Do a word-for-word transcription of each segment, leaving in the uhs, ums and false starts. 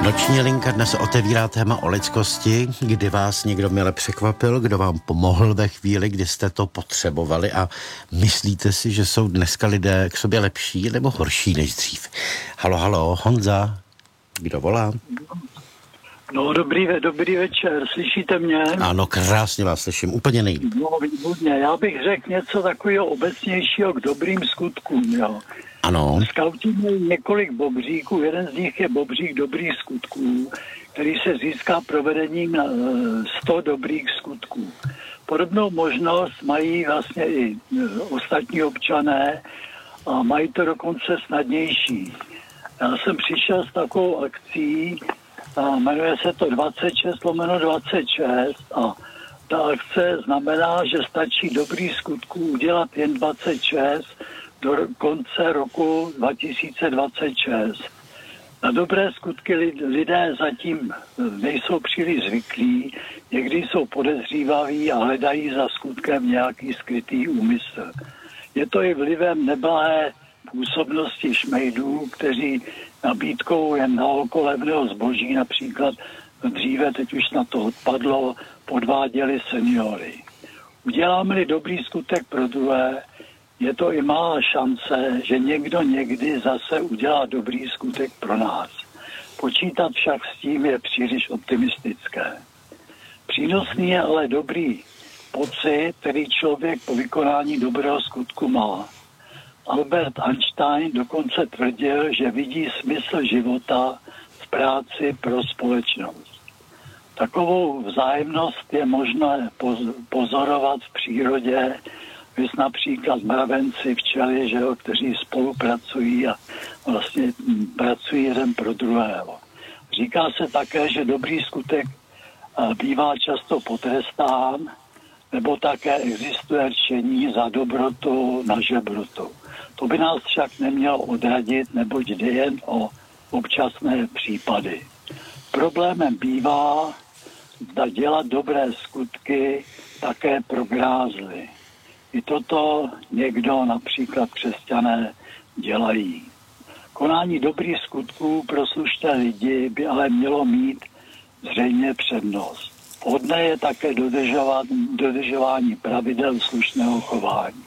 Noční linka dnes otevírá téma o lidskosti, kdy vás někdo mile překvapil, kdo vám pomohl ve chvíli, kdy jste to potřebovali a myslíte si, že jsou dneska lidé k sobě lepší nebo horší než dřív. Halo, halo, Honza, kdo volá? No, dobrý, dobrý večer, slyšíte mě? Ano, krásně vás slyším, úplně nejlíp. No, výborně, já bych řekl něco takového obecnějšího k dobrým skutkům, jo. Ano. Skauti mají několik bobříků, jeden z nich je bobřík dobrých skutků, který se získá provedením sto dobrých skutků. Podobnou možnost mají vlastně i ostatní občané a mají to dokonce snadnější. Já jsem přišel s takovou akcí, a jmenuje se to dvacet šest lomeno dvacet šest a ta akce znamená, že stačí dobrý skutků udělat jen dvacet šest do konce roku dva tisíce dvacet šest. Na dobré skutky lidé zatím nejsou příliš zvyklí, někdy jsou podezřívaví a hledají za skutkem nějaký skrytý úmysl. Je to i vlivem neblahé působnosti šmejdů, kteří nabídkou jen na oko levného zboží, například dříve, teď už na to odpadlo, podváděli seniory. Uděláme-li dobrý skutek pro druhé, je to i malá šance, že někdo někdy zase udělá dobrý skutek pro nás. Počítat však s tím je příliš optimistické. Přínosný je ale dobrý pocit, který člověk po vykonání dobrého skutku má. Albert Einstein dokonce tvrdil, že vidí smysl života v práci pro společnost. Takovou vzájemnost je možné pozorovat v přírodě, vys například mravenci, včely, že jo, kteří spolupracují a vlastně pracují jeden pro druhého. Říká se také, že dobrý skutek bývá často potrestán, nebo také existuje rčení za dobrotu na žebrotu. To by nás však nemělo odradit, neboť jde jen o občasné případy. Problémem bývá, zda dělat dobré skutky také prográzly. I toto někdo, například křesťané, dělají. Konání dobrých skutků pro slušné lidi by ale mělo mít zřejmě přednost. Vhodné je také dodržování pravidel slušného chování.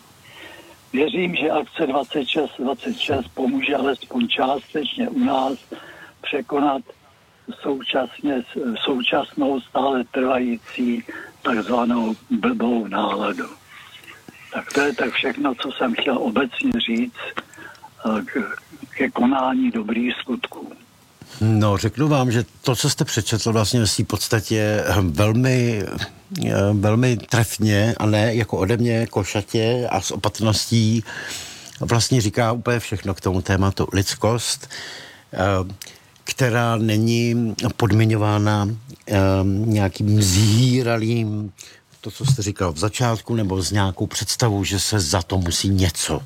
Věřím, že akce dvacet šest dvacet šest pomůže alespoň částečně u nás překonat současně, současnou stále trvající takzvanou blbou náladu. Tak to je tak všechno, co jsem chtěl obecně říct k, ke konání dobrých skutků. No, řeknu vám, že to, co jste přečetl, vlastně ve svý podstatě velmi, velmi trefně a ne jako ode mě košatě a s opatrností vlastně říká úplně všechno k tomu tématu lidskost, která není podmiňována nějakým zhýralým, to, co jste říkal v začátku, nebo s nějakou představou, že se za to musí něco.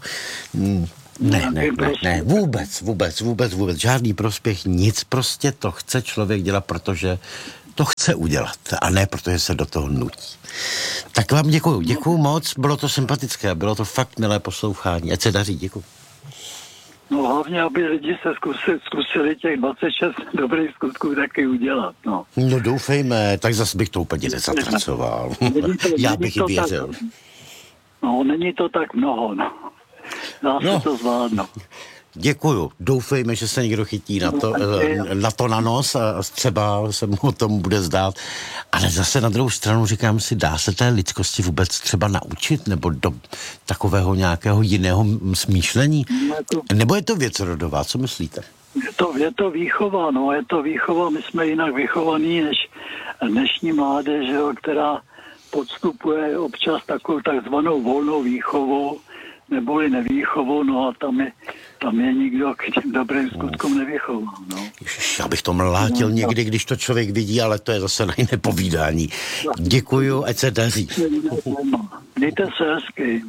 Ne, ne, ne, ne, vůbec, vůbec, vůbec, vůbec, žádný prospěch, nic, prostě to chce člověk dělat, protože to chce udělat a ne, protože se do toho nutí. Tak vám děkuju, děkuju moc, bylo to sympatické, bylo to fakt milé poslouchání, ať se daří, děkuju. No hlavně, aby lidi se zkusili, zkusili těch dvacet šest dobrých skutků taky udělat, no. No doufejme, tak zase bych to úplně nezatracoval. Já bych i věřil. Tak, no, není to tak mnoho, no. Dá no. se to zvládnout. Děkuju. Doufejme, že se někdo chytí na to, na to na nos a třeba se mu o tom bude zdát. Ale zase na druhou stranu říkám si, dá se té lidskosti vůbec třeba naučit nebo do takového nějakého jiného smýšlení? Nebo je to věc rodová? Co myslíte? Je to, je to výchova, no, je to výchova. My jsme jinak vychovaní než dnešní mládež, jo, která podstupuje občas takovou takzvanou volnou výchovu, neboli nevýchovu, no a tam je, tam je nikdo k těm dobrým skutkům nevychoval, no. Ježiš, já bych to mlátil no, někdy, když to člověk vidí, ale to je zase na jiné povídání. Děkuju, ať se daří. Mějte se hezky.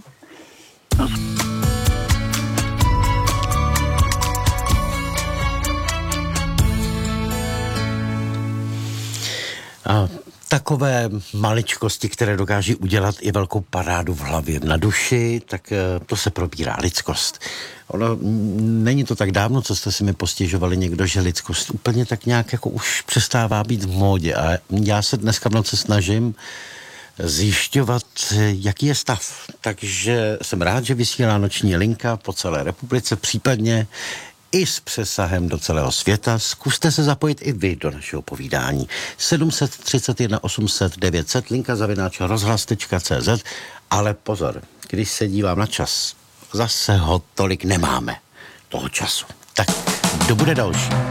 A takové maličkosti, které dokáží udělat i velkou parádu v hlavě, na duši, tak to se probírá lidskost. Ono není to tak dávno, co jste si mi postěžovali někdo, že lidskost úplně tak nějak jako už přestává být v módě a já se dneska v noci snažím zjišťovat, jaký je stav. Takže jsem rád, že vysílá noční linka po celé republice, případně i s přesahem do celého světa. Zkuste se zapojit i vy do našeho povídání. sedm set třicet jedna osm set devět set, linka zavináč rozhlas tečka cé zet, ale pozor, když se dívám na čas, zase ho tolik nemáme, toho času. Tak, kdo bude další?